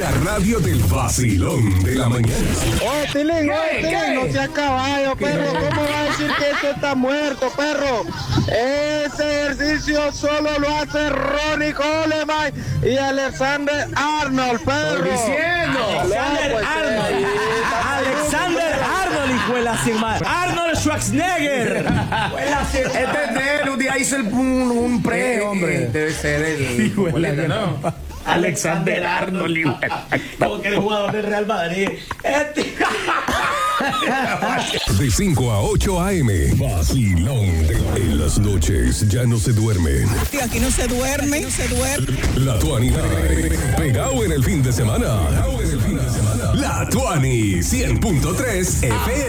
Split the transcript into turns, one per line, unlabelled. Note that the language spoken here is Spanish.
La radio del vacilón de la mañana.
Tilín, no sea caballo, perro. ¿Cómo va a decir que eso está muerto, perro? Ese ejercicio solo lo hace Ronnie Coleman y Alexander Arnold, perro.
Alexander Arnold, hijo de la sin madre. Arnold Schwarzenegger.
Un día hizo un pre, hombre. Debe ser el.
¿No? Alexander Arnold, como que el jugador del Real Madrid.
De 5 a 8 a.m. Vacilón. En las noches ya no se duermen.
Aquí no se duerme.
La Tuani pegado en el fin de semana. La Tuani 100.3 FM.